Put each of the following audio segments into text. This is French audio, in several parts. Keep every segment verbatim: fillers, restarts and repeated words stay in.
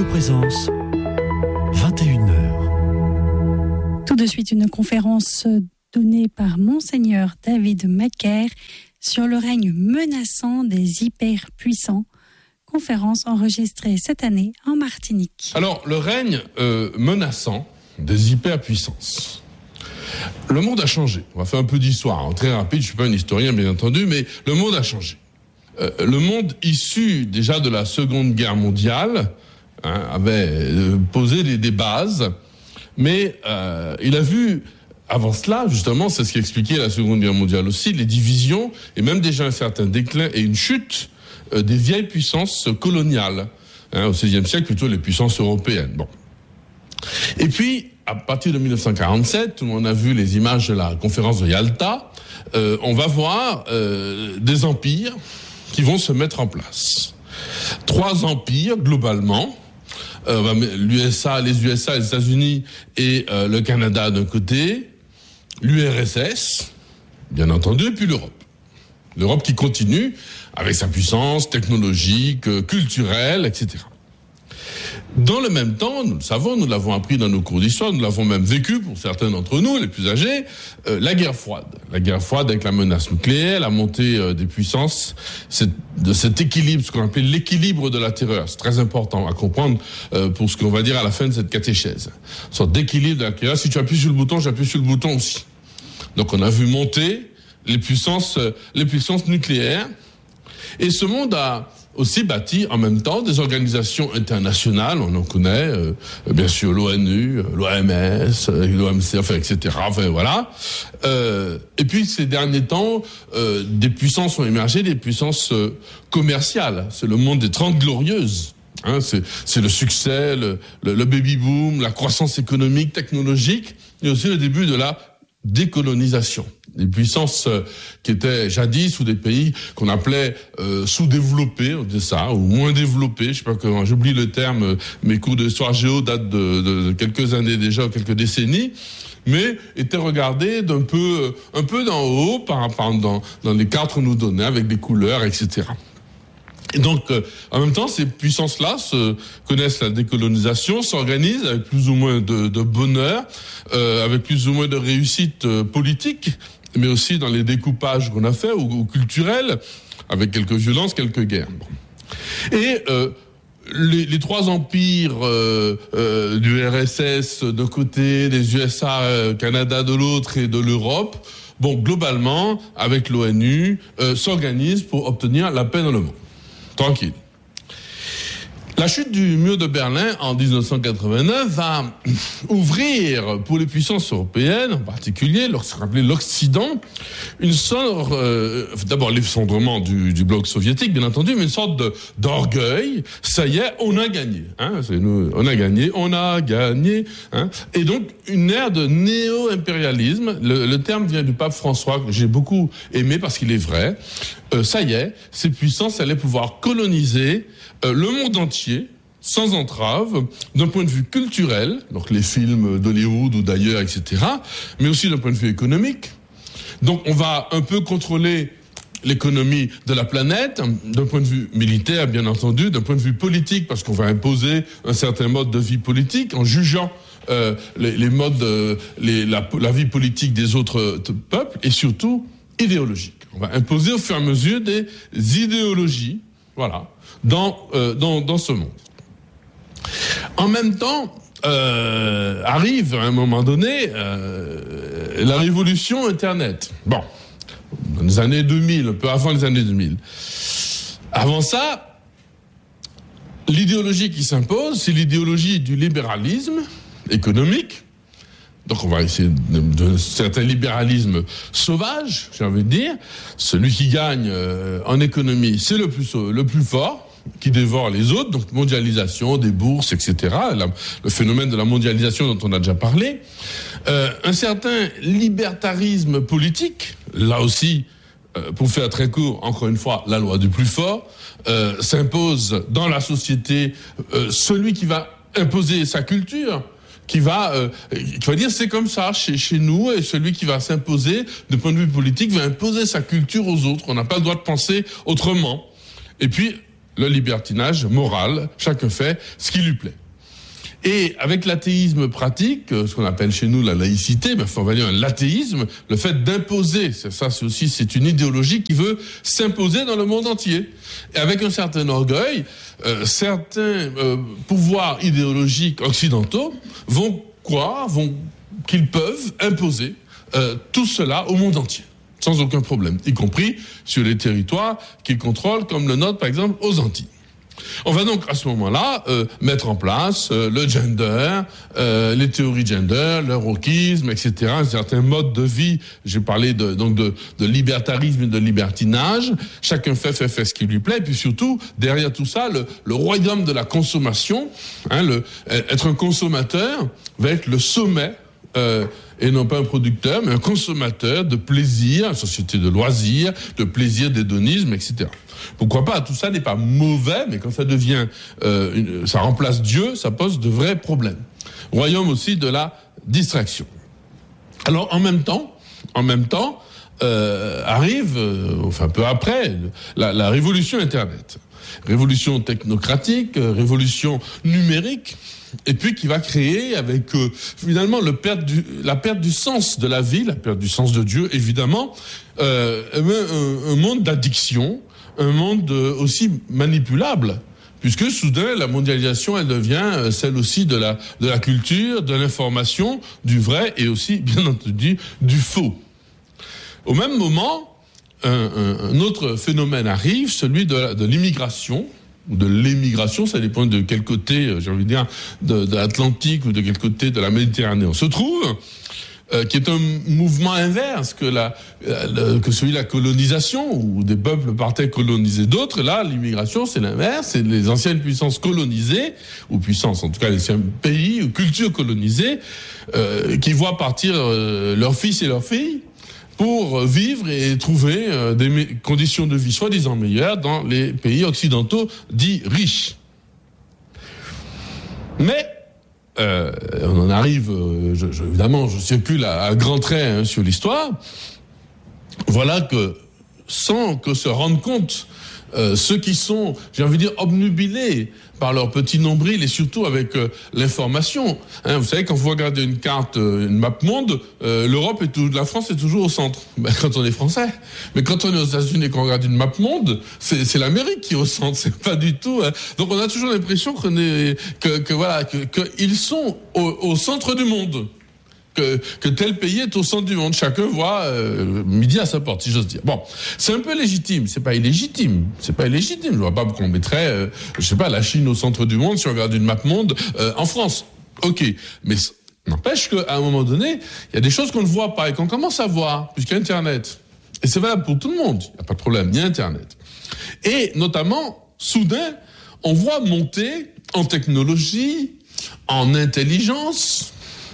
Présence, vingt et une heures. Tout de suite, une conférence donnée par Monseigneur David Macaire sur le règne menaçant des hyperpuissants. Conférence enregistrée cette année en Martinique. Alors, le règne euh, menaçant des hyperpuissances. Le monde a changé. On va faire un peu d'histoire, hein. Très rapide, je ne suis pas un historien bien entendu, mais le monde a changé. Euh, le monde issu déjà de la Seconde Guerre mondiale hein, avait euh, posé des, des bases, mais euh, il a vu, avant cela, justement, c'est ce qui expliquait la Seconde Guerre mondiale aussi, les divisions, et même déjà un certain déclin et une chute euh, des vieilles puissances coloniales. Hein, au seizième siècle, plutôt les puissances européennes. Bon. Et puis, à partir de dix-neuf cent quarante-sept, tout le monde a vu les images de la conférence de Yalta, euh, on va voir euh, des empires qui vont se mettre en place. Trois empires, globalement, euh, l'U S A, les U S A, les États-Unis et euh, le Canada d'un côté, l'U R S S, bien entendu, et puis l'Europe. L'Europe qui continue avec sa puissance technologique, euh, culturelle, et cetera. Dans le même temps, nous le savons, nous l'avons appris dans nos cours d'histoire, nous l'avons même vécu pour certains d'entre nous, les plus âgés, euh, la guerre froide. La guerre froide avec la menace nucléaire, la montée euh, des puissances, c'est de cet équilibre, ce qu'on appelle l'équilibre de la terreur. C'est très important à comprendre euh, pour ce qu'on va dire à la fin de cette catéchèse. Une sorte d'équilibre de la terreur. Si tu appuies sur le bouton, j'appuie sur le bouton aussi. Donc on a vu monter les puissances, euh, les puissances nucléaires. Et ce monde a aussi bâti en même temps des organisations internationales, on en connaît, euh, bien sûr l'ONU, l'O M S, l'O M C, enfin, et cetera. Enfin, voilà. Euh, et puis ces derniers temps, euh, des puissances ont émergé, des puissances euh, commerciales. C'est le monde des Trente Glorieuses. Hein, c'est, c'est le succès, le, le, le baby-boom, la croissance économique, technologique, et aussi le début de la décolonisation. Des puissances euh, qui étaient jadis ou des pays qu'on appelait euh, sous-développés, on dit ça, ou moins développés, je sais pas comment, j'oublie le terme, euh, mes cours d'histoire géo datent de, de, de quelques années déjà, quelques décennies, mais étaient regardés d'un peu, un peu d'en haut, par, par, dans, dans les cartes qu'on nous donnait, avec des couleurs, et cetera. Et donc, euh, en même temps, ces puissances-là se connaissent la décolonisation, s'organisent avec plus ou moins de, de bonheur, euh, avec plus ou moins de réussite euh, politique, mais aussi dans les découpages qu'on a fait, ou, ou culturels, avec quelques violences, quelques guerres. Bon. Et euh, les, les trois empires euh, euh, du R S S d'un côté, des U S A, euh, Canada de l'autre et de l'Europe, bon, globalement, avec l'ONU, euh, s'organisent pour obtenir la paix dans le monde. Tranquille. La chute du mur de Berlin en dix-neuf cent quatre-vingt-neuf va ouvrir pour les puissances européennes, en particulier, ce qu'on appelait l'Occident, une sorte, euh, d'abord l'effondrement du, du bloc soviétique, bien entendu, mais une sorte de, d'orgueil. Ça y est, on a gagné. Hein, c'est nous, on a gagné, on a gagné. Hein, et donc, une ère de néo-impérialisme. Le, le terme vient du pape François, que j'ai beaucoup aimé parce qu'il est vrai. Euh, ça y est, ces puissances allaient pouvoir coloniser euh, le monde entier, sans entrave, d'un point de vue culturel, donc les films d'Hollywood ou d'ailleurs, et cetera, mais aussi d'un point de vue économique. Donc on va un peu contrôler l'économie de la planète, d'un point de vue militaire, bien entendu, d'un point de vue politique, parce qu'on va imposer un certain mode de vie politique en jugeant euh, les, les modes, euh, les, la, la vie politique des autres t- peuples, et surtout idéologique. On va imposer au fur et à mesure des idéologies, voilà, dans, euh, dans, dans ce monde. En même temps, euh, arrive à un moment donné euh, la révolution Internet. Bon, dans les années deux mille, un peu avant les années deux mille. Avant ça, l'idéologie qui s'impose, c'est l'idéologie du libéralisme économique. Donc on va essayer de, de certain libéralisme sauvage, j'ai envie de dire. Celui qui gagne euh, en économie, c'est le plus, le plus fort, qui dévore les autres, donc mondialisation, des bourses, et cetera. La, le phénomène de la mondialisation dont on a déjà parlé. Euh, un certain libertarisme politique, là aussi, euh, pour faire très court, encore une fois, la loi du plus fort, euh, s'impose dans la société euh, celui qui va imposer sa culture, qui va, euh, qui va dire c'est comme ça chez, chez nous, et celui qui va s'imposer de point de vue politique va imposer sa culture aux autres. On n'a pas le droit de penser autrement. Et puis, le libertinage moral. Chacun fait ce qui lui plaît. Et avec l'athéisme pratique, ce qu'on appelle chez nous la laïcité, ben, on va dire l'athéisme, le fait d'imposer, c'est ça, c'est aussi, c'est une idéologie qui veut s'imposer dans le monde entier. Et avec un certain orgueil, euh, certains euh, pouvoirs idéologiques occidentaux vont croire, vont, qu'ils peuvent imposer euh, tout cela au monde entier, sans aucun problème, y compris sur les territoires qu'ils contrôlent, comme le nôtre, par exemple, aux Antilles. On va donc à ce moment-là euh, mettre en place euh, le gender, euh, les théories gender, le wokisme, et cetera. Un certain mode de vie. J'ai parlé de, donc de, de libertarisme et de libertinage. Chacun fait, fait, fait ce qui lui plaît. Et puis surtout, derrière tout ça, le, le royaume de la consommation, hein, le, être un consommateur va être le sommet. Euh, et non pas un producteur, mais un consommateur de plaisir, une société de loisirs, de plaisir, d'hédonisme, et cetera. Pourquoi pas? Tout ça n'est pas mauvais, mais quand ça devient, euh, une, ça remplace Dieu, ça pose de vrais problèmes. Royaume aussi de la distraction. Alors en même temps, en même temps, euh, arrive, euh, enfin peu après, la, la révolution Internet, révolution technocratique, euh, révolution numérique. Et puis qui va créer avec euh, finalement le perte du, la perte du sens de la vie, la perte du sens de Dieu, évidemment, euh, un, un monde d'addiction, un monde aussi manipulable, puisque soudain la mondialisation elle devient celle aussi de la de la culture, de l'information, du vrai et aussi bien entendu du faux. Au même moment, un, un, un autre phénomène arrive, celui de, la, de l'immigration. Ou de l'émigration, ça dépend de quel côté, j'ai envie de dire, de, de l'Atlantique ou de quel côté de la Méditerranée on se trouve, euh, qui est un mouvement inverse que, la, euh, que celui de la colonisation, où des peuples partaient coloniser d'autres. Là, l'immigration, c'est l'inverse, c'est les anciennes puissances colonisées, ou puissances, en tout cas les anciens pays ou cultures colonisées, euh, qui voient partir euh, leurs fils et leurs filles, pour vivre et trouver euh, des me- conditions de vie soi-disant meilleures dans les pays occidentaux dits riches. Mais, euh, on en arrive, euh, je, je, évidemment, je circule à, à grands traits hein, sur l'histoire, voilà que, sans que se rendent compte euh, ceux qui sont, j'ai envie de dire, obnubilés par leur petit nombril et surtout avec euh, l'information. Hein, vous savez, quand vous regardez une carte, euh, une map monde, euh, l'Europe et tout, la France est toujours au centre. Ben, quand on est français. Mais quand on est aux États-Unis et qu'on regarde une map monde, c'est, c'est l'Amérique qui est au centre. C'est pas du tout. Hein. Donc on a toujours l'impression qu'on est, que, que voilà, que, que ils sont au, au centre du monde. Que, que tel pays est au centre du monde. Chacun voit euh, midi à sa porte, si j'ose dire. Bon, c'est un peu légitime. C'est pas illégitime. C'est pas illégitime. Je vois pas pourquoi on mettrait, euh, je sais pas, la Chine au centre du monde si on regarde une map monde euh, en France. Ok, mais n'empêche qu'à un moment donné, il y a des choses qu'on ne voit pas et qu'on commence à voir, puisqu'il y a Internet. Et c'est valable pour tout le monde. Il n'y a pas de problème. Il y a Internet. Et notamment, soudain, on voit monter en technologie, en intelligence,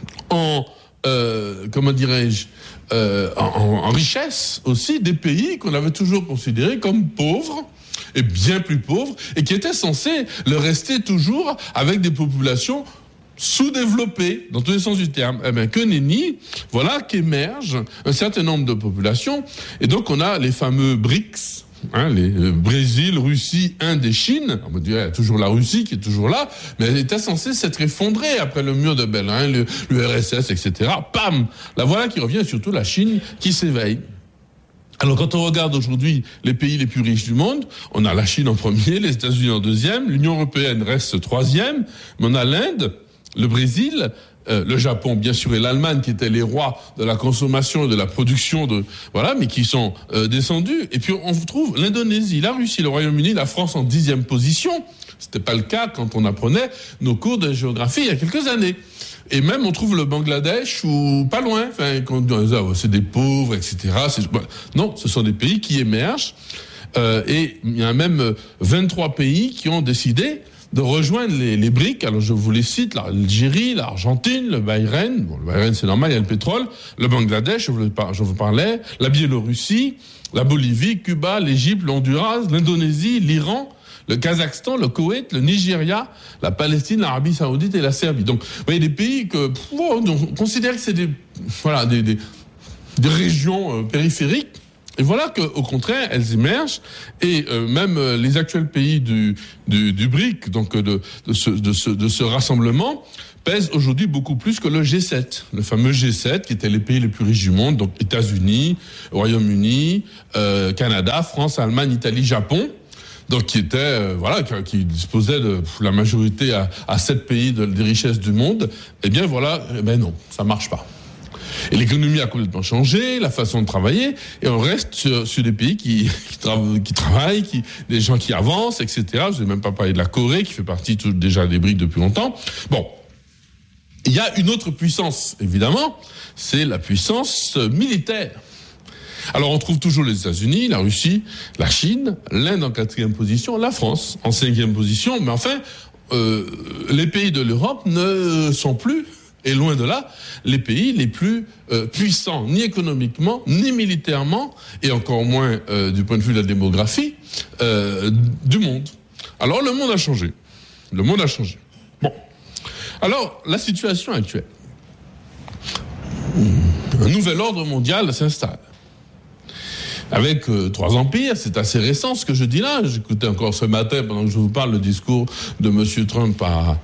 en Euh, comment dirais-je, euh, en, en richesse aussi, des pays qu'on avait toujours considérés comme pauvres, et bien plus pauvres, et qui étaient censés le rester toujours avec des populations sous-développées, dans tous les sens du terme. Eh bien, que nenni, voilà qu'émergent un certain nombre de populations, et donc on a les fameux BRICS, Hein, les, le Brésil, Russie, Inde et Chine. On me dirait, il y a toujours la Russie qui est toujours là, mais elle était censée s'être effondrée après le mur de Berlin, le, l'U R S S, et cetera. Pam! La voilà qui revient, et surtout la Chine qui s'éveille. Alors quand on regarde aujourd'hui les pays les plus riches du monde, on a la Chine en premier, les États-Unis en deuxième, l'Union européenne reste troisième, mais on a l'Inde, le Brésil, Euh, le Japon, bien sûr, et l'Allemagne, qui étaient les rois de la consommation et de la production de, voilà, mais qui sont euh, descendus. Et puis, on trouve l'Indonésie, la Russie, le Royaume-Uni, la France en dixième position. C'était pas le cas quand on apprenait nos cours de géographie il y a quelques années. Et même, on trouve le Bangladesh ou pas loin. Enfin, quand on dit, ah, c'est des pauvres, et cetera. C'est, bah, non, ce sont des pays qui émergent. Euh, et il y a même vingt-trois pays qui ont décidé de rejoindre les, les BRICS. Alors je vous les cite, l'Algérie, l'Argentine, le Bahreïn, bon le Bahreïn c'est normal, il y a le pétrole, le Bangladesh, je vous, je vous parlais, la Biélorussie, la Bolivie, Cuba, l'Égypte, l'Honduras, l'Indonésie, l'Iran, le Kazakhstan, le Koweït, le Nigeria, la Palestine, l'Arabie Saoudite et la Serbie. Donc vous voyez des pays que pff, on considère que c'est des, voilà, des, des, des régions euh, périphériques Et voilà qu'au contraire, elles émergent, et euh, même euh, les actuels pays du, du, du B R I C, donc de, de, ce, de, ce, de ce rassemblement, pèsent aujourd'hui beaucoup plus que le G sept, le fameux G sept qui étaient les pays les plus riches du monde, donc États-Unis, Royaume-Uni, euh, Canada, France, Allemagne, Italie, Japon, donc qui étaient, euh, voilà, qui, qui disposaient de la majorité à, à sept pays de, des richesses du monde. Eh bien voilà, eh ben non, ça marche pas. Et l'économie a complètement changé, la façon de travailler, et on reste sur, sur des pays qui, qui, tra- qui travaillent, qui, des gens qui avancent, et cetera. Je n'ai même pas parlé de la Corée, qui fait partie tout, déjà des B R I C depuis longtemps. Bon, il y a une autre puissance, évidemment, c'est la puissance militaire. Alors on trouve toujours les États-Unis, la Russie, la Chine, l'Inde en quatrième position, la France en cinquième position, mais enfin, euh, les pays de l'Europe ne sont plus, et loin de là, les pays les plus euh, puissants, ni économiquement, ni militairement, et encore moins euh, du point de vue de la démographie, euh, du monde. Alors le monde a changé. Le monde a changé. Bon. Alors, la situation actuelle. Un nouvel ordre mondial s'installe. Avec euh, trois empires, c'est assez récent ce que je dis là. J'écoutais encore ce matin, pendant que je vous parle, le discours de M. Trump à...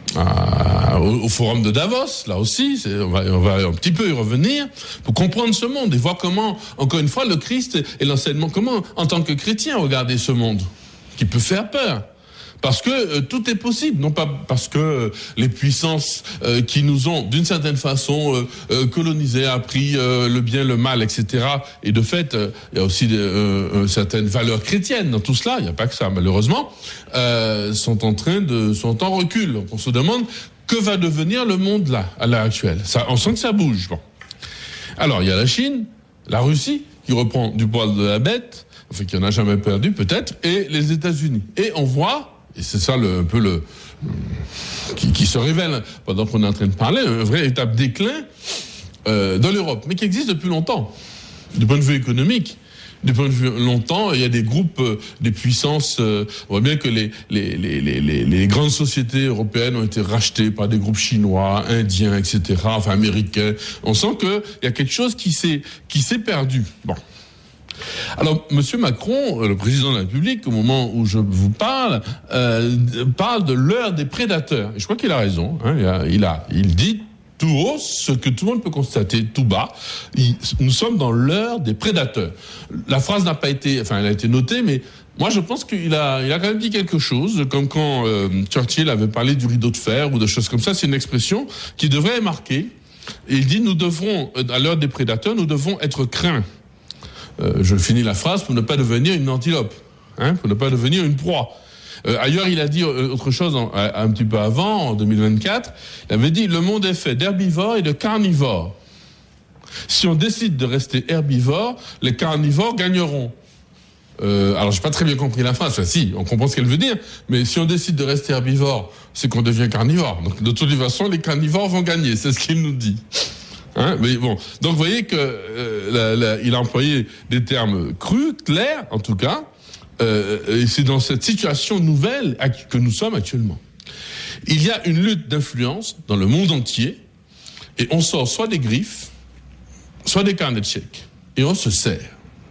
À, au, au forum de Davos, là aussi, c'est, on, va, on va un petit peu y revenir, pour comprendre ce monde et voir comment, encore une fois, le Christ et l'enseignement, comment, en tant que chrétien, regarder ce monde, qui peut faire peur. Parce que euh, tout est possible, non pas parce que euh, les puissances euh, qui nous ont, d'une certaine façon, euh, euh, colonisés, appris euh, le bien, le mal, et cetera. Et de fait, euh, il y a aussi des, euh, certaines valeurs chrétiennes dans tout cela, il n'y a pas que ça, malheureusement, euh, sont en train de, sont en recul. Donc on se demande que va devenir le monde là, à l'heure actuelle. Ça, on sent que ça bouge. Bon. Alors il y a la Chine, la Russie, qui reprend du poil de la bête, enfin qui n'en a jamais perdu peut-être, et les États-Unis. Et on voit, et c'est ça le, un peu le qui, qui se révèle pendant qu'on est en train de parler, un vrai étape déclin euh, dans l'Europe, mais qui existe depuis longtemps, du point de vue économique. Du point de vue longtemps, il y a des groupes, euh, des puissances. Euh, on voit bien que les, les, les, les, les, les grandes sociétés européennes ont été rachetées par des groupes chinois, indiens, et cetera, enfin américains. On sent qu'il y a quelque chose qui s'est qui s'est perdu. Bon. Alors, M. Macron, le président de la République, au moment où je vous parle, euh, parle de l'heure des prédateurs. Et je crois qu'il a raison. Hein, il, a, il, a, il dit tout haut ce que tout le monde peut constater tout bas. Il, nous sommes dans l'heure des prédateurs. La phrase n'a pas été, enfin, elle a été notée, mais moi, je pense qu'il a, il a quand même dit quelque chose, comme quand euh, Churchill avait parlé du rideau de fer ou de choses comme ça. C'est une expression qui devrait marquer. Et il dit, nous devrons, à l'heure des prédateurs, nous devons être craints. Euh, je finis la phrase pour ne pas devenir une antilope, hein, pour ne pas devenir une proie. Euh, ailleurs, il a dit autre chose en, un petit peu avant, en deux mille vingt-quatre. Il avait dit, le monde est fait d'herbivores et de carnivores. Si on décide de rester herbivore, les carnivores gagneront. Euh, alors, j'ai pas très bien compris la phrase. Enfin, si, on comprend ce qu'elle veut dire. Mais si on décide de rester herbivore, c'est qu'on devient carnivore. Donc, de toute façon, les carnivores vont gagner. C'est ce qu'il nous dit. Hein, mais bon, donc vous voyez que euh, la, la, il a employé des termes crus, clairs, en tout cas, euh, et c'est dans cette situation nouvelle que nous sommes actuellement. Il y a une lutte d'influence dans le monde entier, et on sort soit des griffes, soit des carnets de chèques, et on se sert.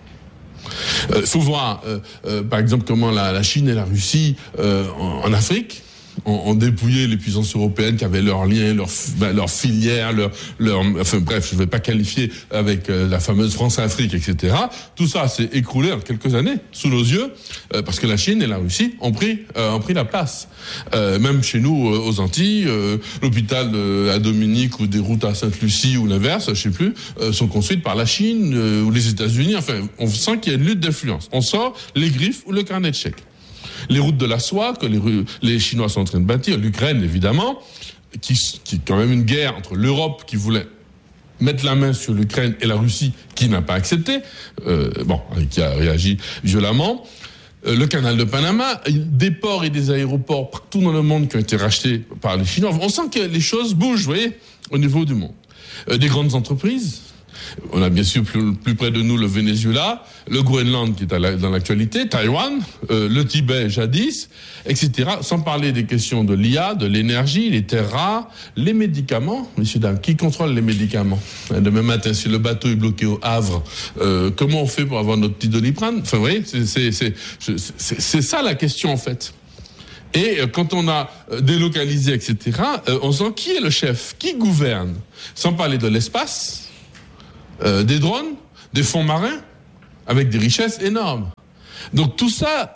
Il euh, faut voir, euh, euh, par exemple, comment la, la Chine et la Russie, euh, en, en Afrique, ont dépouillé les puissances européennes qui avaient leurs liens, leurs ben, leur filières, leur, leur, enfin bref, je ne vais pas qualifier avec euh, la fameuse France-Afrique, et cetera. Tout ça s'est écroulé en quelques années, sous nos yeux, euh, parce que la Chine et la Russie ont pris, euh, ont pris la place. Euh, même chez nous, euh, aux Antilles, euh, l'hôpital de, à Dominique ou des routes à Sainte-Lucie ou l'inverse, je ne sais plus, euh, sont construites par la Chine euh, ou les États-Unis. Enfin, on sent qu'il y a une lutte d'influence. On sort les griffes ou le carnet de chèques. Les routes de la soie que les, les Chinois sont en train de bâtir, l'Ukraine évidemment, qui, qui est quand même une guerre entre l'Europe qui voulait mettre la main sur l'Ukraine et la Russie qui n'a pas accepté, euh, bon, qui a réagi violemment. Euh, le canal de Panama, des ports et des aéroports partout dans le monde qui ont été rachetés par les Chinois. On sent que les choses bougent, vous voyez, au niveau du monde. Euh, des grandes entreprises, On a bien sûr plus, plus près de nous le Venezuela, le Groenland qui est à la, dans l'actualité, Taïwan, euh, le Tibet jadis, et cetera. Sans parler des questions de l'I A, de l'énergie, les terres rares, les médicaments. Messieurs, dames, qui contrôle les médicaments? Demain matin, si le bateau est bloqué au Havre, euh, comment on fait pour avoir notre petit Doliprane? Enfin, vous voyez, c'est, c'est, c'est, c'est, c'est ça la question en fait. Et quand on a délocalisé, et cetera, on se dit qui est le chef? Qui gouverne? Sans parler de l'espace, euh, des drones, des fonds marins, avec des richesses énormes. Donc tout ça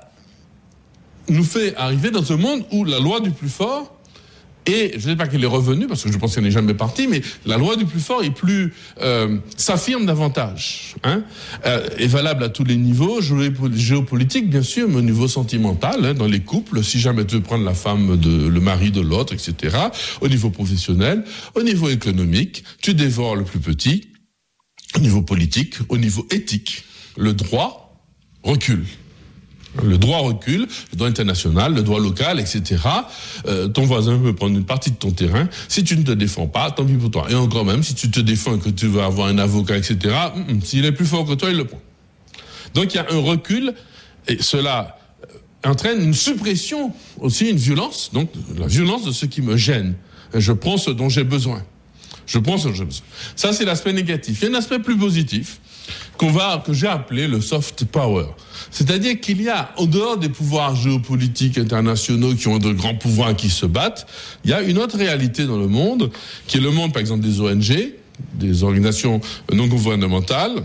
nous fait arriver dans un monde où la loi du plus fort, et je ne sais pas qu'elle est revenue, parce que je pense qu'elle n'est jamais partie, mais la loi du plus fort est plus euh, s'affirme davantage, hein, euh, est valable à tous les niveaux, géopolitique bien sûr, mais au niveau sentimental, hein, dans les couples, si jamais tu veux prendre la femme de le mari de l'autre, et cetera. Au niveau professionnel, au niveau économique, tu dévores le plus petit. Au niveau politique, au niveau éthique, le droit recule. Le droit recule, le droit international, le droit local, et cetera. Euh, ton voisin peut prendre une partie de ton terrain. Si tu ne te défends pas, tant pis pour toi. Et encore même, si tu te défends et que tu veux avoir un avocat, et cetera, mm, s'il est plus fort que toi, il le prend. Donc il y a un recul, et cela entraîne une suppression, aussi une violence, donc la violence de ce qui me gêne. Et je prends ce dont j'ai besoin. Je prends ce dont j'ai besoin. Ça, c'est l'aspect négatif. Il y a un aspect plus positif, qu'on va, que j'ai appelé le soft power. C'est-à-dire qu'il y a, en dehors des pouvoirs géopolitiques internationaux qui ont de grands pouvoirs qui se battent, il y a une autre réalité dans le monde, qui est le monde, par exemple, des O N G, des organisations non gouvernementales,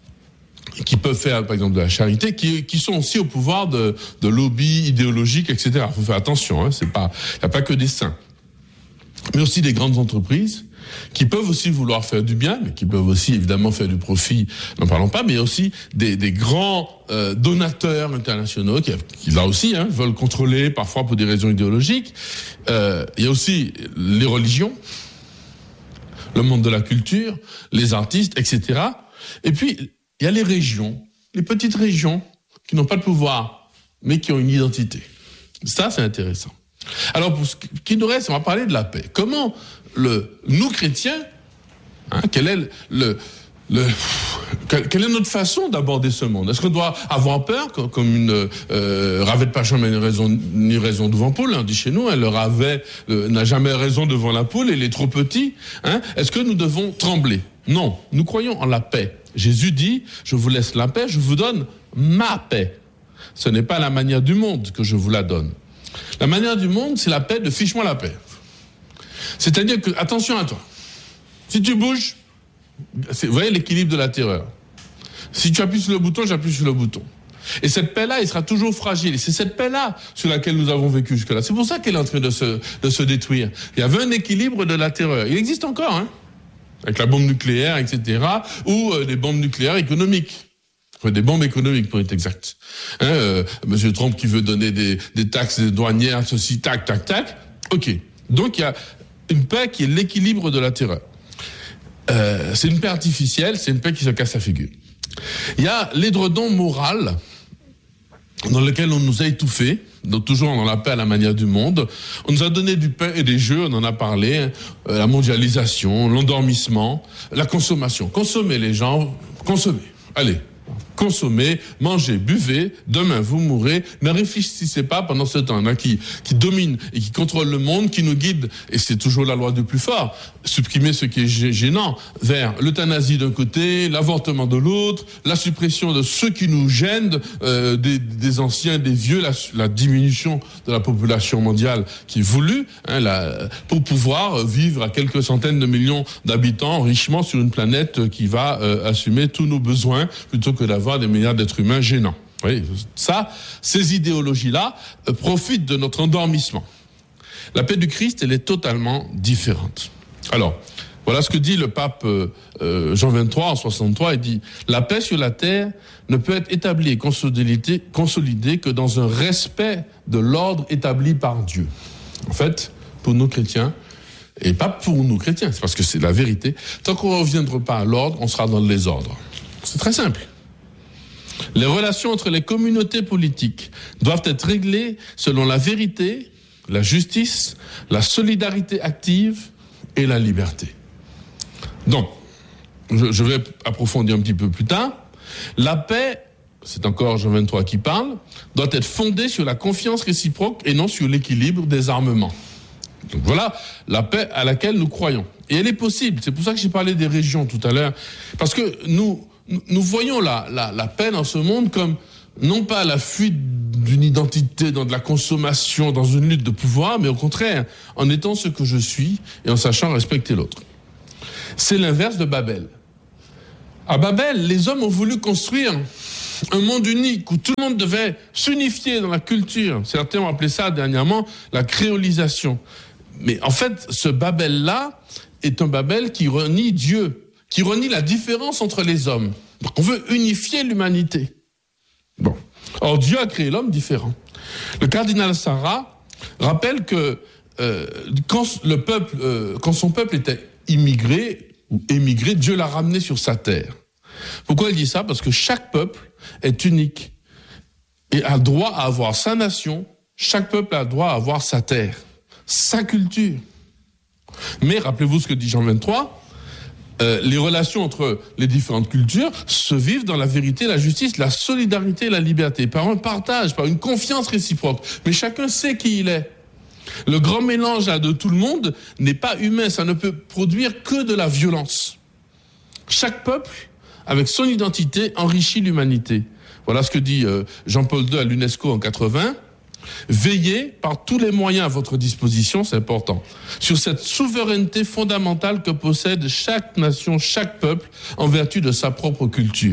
qui peuvent faire, par exemple, de la charité, qui, qui sont aussi au pouvoir de, de lobbies idéologiques, et cetera. Il faut faire attention, hein, c'est pas, il n'y a pas que des saints. Mais aussi des grandes entreprises, qui peuvent aussi vouloir faire du bien, mais qui peuvent aussi évidemment faire du profit, n'en parlons pas, mais aussi des, des grands euh, donateurs internationaux qui, qui là aussi hein, veulent contrôler, parfois pour des raisons idéologiques. Euh, il y a aussi les religions, le monde de la culture, les artistes, et cetera. Et puis, il y a les régions, les petites régions qui n'ont pas de pouvoir, mais qui ont une identité. Ça, c'est intéressant. Alors, pour ce qui nous reste, on va parler de la paix. Comment le, nous chrétiens, hein, quel est le, le, le quelle, quelle est notre façon d'aborder ce monde? Est-ce qu'on doit avoir peur, comme, comme une euh, ravet de Pachon n'a raison, ni raison devant poule, on dit chez nous, hein, le ravet euh, n'a jamais raison devant la poule, il est trop petit. Hein, est-ce que nous devons trembler? Non, nous croyons en la paix. Jésus dit, je vous laisse la paix, je vous donne ma paix. Ce n'est pas la manière du monde que je vous la donne. La manière du monde, c'est la paix de fiche-moi la paix. C'est-à-dire que, attention à toi. Si tu bouges, vous voyez l'équilibre de la terreur. Si tu appuies sur le bouton, j'appuie sur le bouton. Et cette paix-là, elle sera toujours fragile. Et c'est cette paix-là sur laquelle nous avons vécu jusque-là. C'est pour ça qu'elle est en train de se, de se détruire. Il y avait un équilibre de la terreur. Il existe encore, hein, avec la bombe nucléaire, et cetera, ou euh, des bombes nucléaires économiques. Enfin, des bombes économiques, pour être exact. Hein, euh, Monsieur Trump qui veut donner des, des taxes douanières, ceci, tac, tac, tac. OK. Donc, il y a une paix qui est l'équilibre de la terreur. Euh, c'est une paix artificielle, c'est une paix qui se casse la figure. Il y a l'édredon moral dans lequel on nous a étouffés, donc toujours dans la paix à la manière du monde. On nous a donné du pain et des jeux, on en a parlé, hein, euh, la mondialisation, l'endormissement, la consommation. Consommez les gens, consommez. Allez. Consommez, mangez, buvez, demain vous mourrez, ne réfléchissez pas pendant ce temps. Il y en a qui, qui dominent et qui contrôlent le monde, qui nous guident, et c'est toujours la loi du plus fort, supprimer ce qui est gênant, vers l'euthanasie d'un côté, l'avortement de l'autre, la suppression de ceux qui nous gênent, euh, des, des anciens, des vieux, la, la diminution de la population mondiale qui est voulue, hein, la, pour pouvoir vivre à quelques centaines de millions d'habitants richement sur une planète qui va euh, assumer tous nos besoins, plutôt que d'avoir des milliards d'êtres humains gênants. Oui, ça, ces idéologies-là euh, profitent de notre endormissement. La paix du Christ, elle est totalement différente. Alors, voilà ce que dit le pape euh, Jean vingt-trois en soixante-trois. Il dit « La paix sur la terre ne peut être établie et consolidée, consolidée que dans un respect de l'ordre établi par Dieu. » En fait, pour nous chrétiens, et pas pour nous chrétiens, c'est parce que c'est la vérité, tant qu'on ne reviendra pas à l'ordre, on sera dans le désordre. C'est très simple. Les relations entre les communautés politiques doivent être réglées selon la vérité, la justice, la solidarité active et la liberté. Donc, je, je vais approfondir un petit peu plus tard, la paix, c'est encore Jean vingt-trois qui parle, doit être fondée sur la confiance réciproque et non sur l'équilibre des armements. Donc voilà la paix à laquelle nous croyons. Et elle est possible. C'est pour ça que j'ai parlé des régions tout à l'heure. Parce que nous, nous voyons la, la, la paix dans ce monde comme non pas la fuite d'une identité dans de la consommation, dans une lutte de pouvoir, mais au contraire, en étant ce que je suis et en sachant respecter l'autre. C'est l'inverse de Babel. À Babel, les hommes ont voulu construire un monde unique où tout le monde devait s'unifier dans la culture. Certains ont appelé ça dernièrement la créolisation. Mais en fait, ce Babel-là est un Babel qui renie Dieu, qui renie la différence entre les hommes. Donc on veut unifier l'humanité. Bon. Or, Dieu a créé l'homme différent. Le cardinal Sarah rappelle que euh, quand, le peuple, euh, quand son peuple était immigré ou émigré, Dieu l'a ramené sur sa terre. Pourquoi il dit ça? Parce que chaque peuple est unique et a droit à avoir sa nation. Chaque peuple a droit à avoir sa terre, sa culture. Mais rappelez-vous ce que dit Jean vingt-trois, euh, les relations entre les différentes cultures se vivent dans la vérité, la justice, la solidarité et la liberté, par un partage, par une confiance réciproque. Mais chacun sait qui il est. Le grand mélange là, de tout le monde n'est pas humain, ça ne peut produire que de la violence. Chaque peuple, avec son identité, enrichit l'humanité. Voilà ce que dit euh, Jean-Paul deux à l'UNESCO en quatre-vingts. Veillez par tous les moyens à votre disposition, c'est important, sur cette souveraineté fondamentale que possède chaque nation, chaque peuple, en vertu de sa propre culture.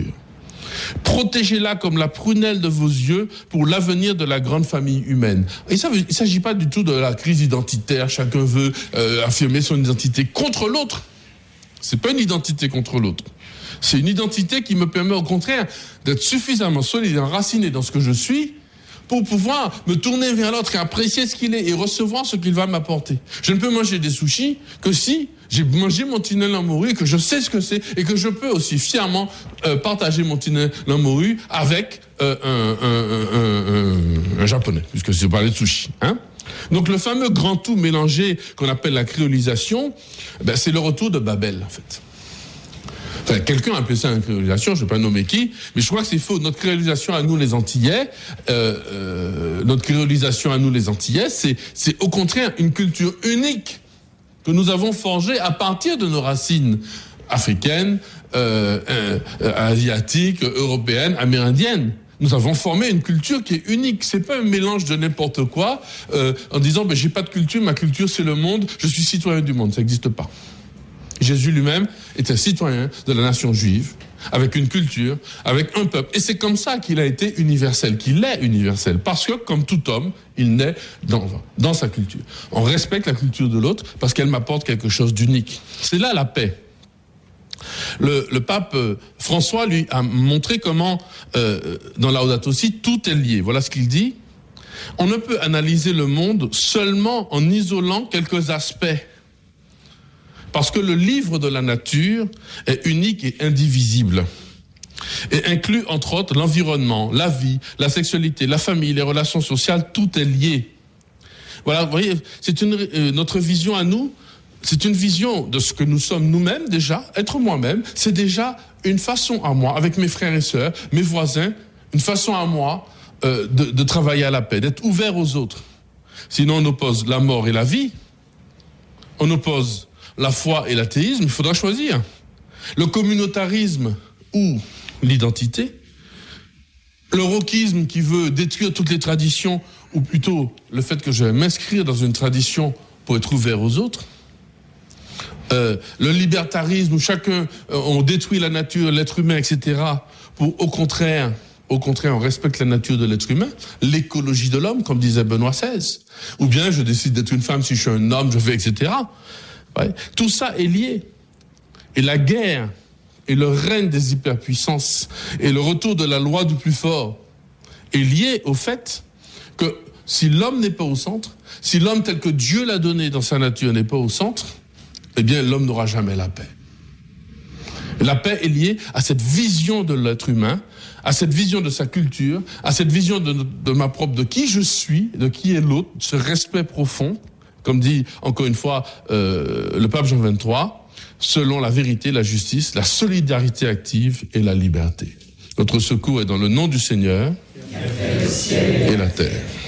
Protégez-la comme la prunelle de vos yeux pour l'avenir de la grande famille humaine. Et ça, il ne s'agit pas du tout de la crise identitaire, chacun veut euh, affirmer son identité contre l'autre. C'est pas une identité contre l'autre. C'est une identité qui me permet au contraire d'être suffisamment solide et enraciné dans ce que je suis pour pouvoir me tourner vers l'autre et apprécier ce qu'il est et recevoir ce qu'il va m'apporter. Je ne peux manger des sushis que si j'ai mangé mon tunnel en morue et que je sais ce que c'est et que je peux aussi fièrement euh, partager mon tunnel en morue avec euh, un, un, un, un, un japonais, puisque je parlais de sushi. Hein? Donc le fameux grand tout mélangé qu'on appelle la créolisation, ben, c'est le retour de Babel en fait. Enfin, quelqu'un a appelé ça une créolisation, je ne vais pas nommer qui, mais je crois que c'est faux. Notre créolisation à nous les Antillais, euh, euh, notre créolisation à nous les Antillais, c'est, c'est au contraire une culture unique que nous avons forgée à partir de nos racines africaines, euh, euh, asiatiques, européennes, amérindiennes. Nous avons formé une culture qui est unique. C'est pas un mélange de n'importe quoi euh, en disant ben, j'ai pas de culture, ma culture c'est le monde, je suis citoyen du monde. Ça n'existe pas. Jésus lui-même était citoyen de la nation juive, avec une culture, avec un peuple. Et c'est comme ça qu'il a été universel, qu'il est universel. Parce que, comme tout homme, il naît dans, dans sa culture. On respecte la culture de l'autre parce qu'elle m'apporte quelque chose d'unique. C'est là la paix. Le, le pape euh, François, lui, a montré comment, euh, dans Laudato Si, tout est lié. Voilà ce qu'il dit. On ne peut analyser le monde seulement en isolant quelques aspects. Parce que le livre de la nature est unique et indivisible. Et inclut, entre autres, l'environnement, la vie, la sexualité, la famille, les relations sociales, tout est lié. Voilà, vous voyez, c'est une, euh, notre vision à nous, c'est une vision de ce que nous sommes nous-mêmes déjà, être moi-même, c'est déjà une façon à moi, avec mes frères et sœurs, mes voisins, une façon à moi euh, de, de travailler à la paix, d'être ouvert aux autres. Sinon, on oppose la mort et la vie, on oppose la foi et l'athéisme, il faudra choisir. Le communautarisme ou l'identité. Le wokisme qui veut détruire toutes les traditions, ou plutôt le fait que je vais m'inscrire dans une tradition pour être ouvert aux autres. Euh, le libertarisme où chacun, euh, on détruit la nature, l'être humain, et cetera. Pour au contraire, au contraire, on respecte la nature de l'être humain. L'écologie de l'homme, comme disait Benoît seize. Ou bien je décide d'être une femme, si je suis un homme, je fais, et cetera. Ouais. Tout ça est lié. Et la guerre et le règne des hyperpuissances et le retour de la loi du plus fort est lié au fait que si l'homme n'est pas au centre, si l'homme tel que Dieu l'a donné dans sa nature n'est pas au centre, eh bien l'homme n'aura jamais la paix. Et la paix est liée à cette vision de l'être humain, à cette vision de sa culture, à cette vision de, de ma propre, de qui je suis, de qui est l'autre, ce respect profond. Comme dit encore une fois euh, le pape Jean vingt-trois, selon la vérité, la justice, la solidarité active et la liberté. Notre secours est dans le nom du Seigneur et la terre.